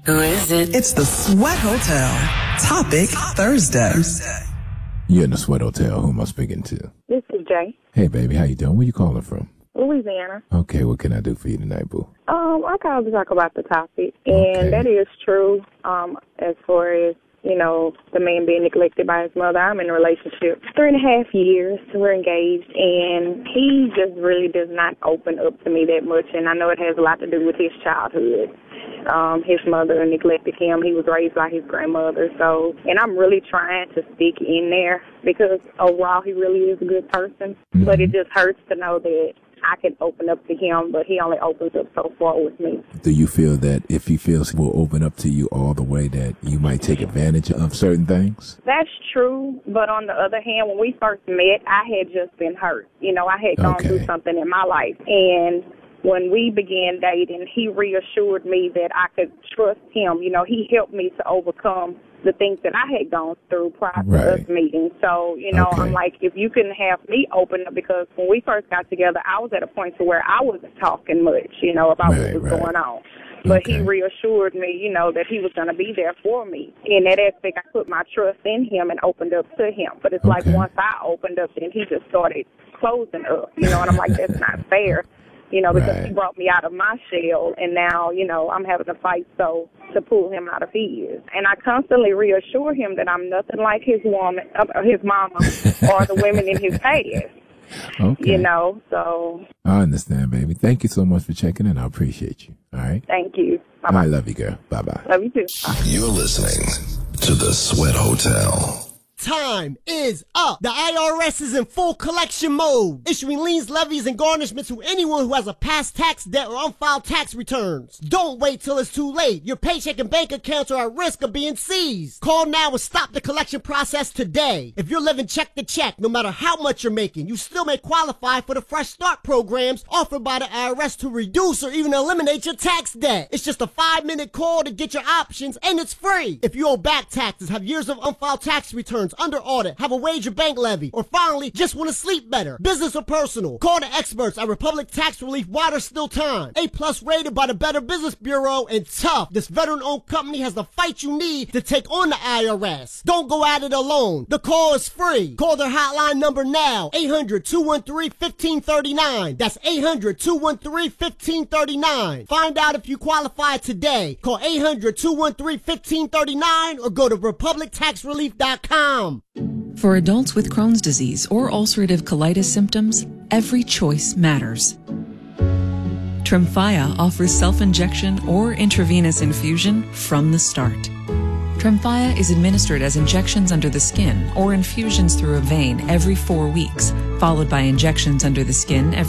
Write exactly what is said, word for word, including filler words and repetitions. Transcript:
Who is it? It's the Sweat Hotel. Topic Thursday. You're in the Sweat Hotel. Who am I speaking to? This is Jay. Hey, baby. How you doing? Where you calling from? Louisiana. Okay, what can I do for you tonight, boo? Um, I called to talk about the topic, and Okay. that is true. Um, as far as you know, the man being neglected by his mother. I'm in a relationship three and a half years. We're engaged, and he just really does not open up to me that much. And I know it has a lot to do with his childhood. Um, his mother neglected him. He was raised by his grandmother. So, and I'm really trying to stick in there because overall he really is a good person. Mm-hmm. But it just hurts to know that I can open up to him, but he only opens up so far with me. Do you feel that if he feels he will open up to you all the way, that you might take advantage of certain things? That's true, but on the other hand, when we first met, I had just been hurt. You know, I had gone Okay. through something in my life, and when we began dating, he reassured me that I could trust him. You know, he helped me to overcome the things that I had gone through prior Right. to us meeting. So, you know, Okay. I'm like, if you can have me open up, because when we first got together, I was at a point to where I wasn't talking much, you know, about Right, what was right. going on. But Okay. he reassured me, you know, that he was going to be there for me. In that aspect, I put my trust in him and opened up to him. But it's like Okay. once I opened up, then he just started closing up, you know, and I'm like, that's not fair. You know, because Right. he brought me out of my shell, and now, you know, I'm having to fight so to pull him out of his. And I constantly reassure him that I'm nothing like his woman, uh, his mama, or the women in his past. Okay. You know, so I understand, baby. Thank you so much for checking in. I appreciate you. All right? thank you. Bye-bye. I love you, girl. Bye-bye. Love you too. You're listening to the Sweat Hotel. Time is up. The I R S is in full collection mode, issuing liens, levies, and garnishments to anyone who has a past tax debt or unfiled tax returns. Don't wait till it's too late. Your paycheck and bank accounts are at risk of being seized. Call now and stop the collection process today. If you're living check to check, no matter how much you're making, you still may qualify for the Fresh Start programs offered by the I R S to reduce or even eliminate your tax debt. It's just a five-minute call to get your options, and it's free. If you owe back taxes, have years of unfiled tax returns, under audit, have a wage or bank levy, or finally just want to sleep better, business or personal, call the experts at Republic Tax Relief while there's still time. A plus rated by the Better Business Bureau, and tough. This veteran-owned company has the fight you need to take on the I R S. Don't go at it alone. The call is free. Call their hotline number now, eight hundred, two one three, one five three nine. That's eight hundred, two one three, one five three nine. Find out if you qualify today. Call eight hundred, two one three, one five three nine or go to republic tax relief dot com. For adults with Crohn's disease or ulcerative colitis symptoms, every choice matters. Tremfya offers self-injection or intravenous infusion from the start. Tremfya is administered as injections under the skin or infusions through a vein every four weeks, followed by injections under the skin every